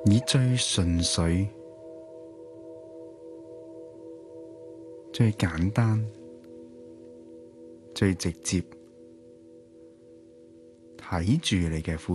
以最純粹、最簡單、最直接睇住你嘅呼